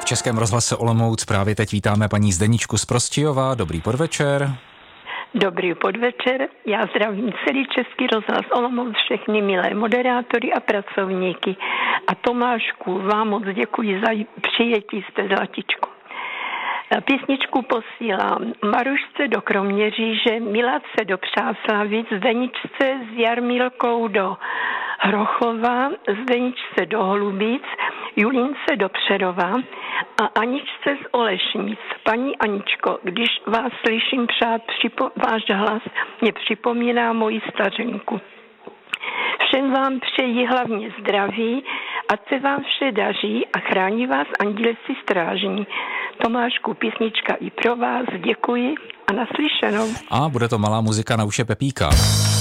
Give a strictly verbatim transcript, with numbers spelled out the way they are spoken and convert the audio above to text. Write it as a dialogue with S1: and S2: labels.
S1: Českém rozhlase Olomouc právě teď vítáme paní Zdeničku z Prostějova. Dobrý podvečer.
S2: Dobrý podvečer. Já zdravím celý Český rozhlas Olomouc, všechny milé moderátory a pracovníky. A Tomášku, vám moc děkuji za přijetí, jste zlatičko. Písničku posílám Marušce do Kroměříže, Miladce do Přáslavic, Zdeničce s Jarmílkou do Hrochova, Zdeničce do Holubic, Julince do Přerova a Aničce z Olešnic. Paní Aničko, když vás slyším přát, připo- váš hlas mě připomíná moji stařenku. Všem vám přeji hlavně zdraví, ať se vám vše daří a chrání vás andělci strážní. Tomášku, písnička i pro vás, děkuji a naslyšenou.
S1: A bude to malá muzika na uše Pepíka.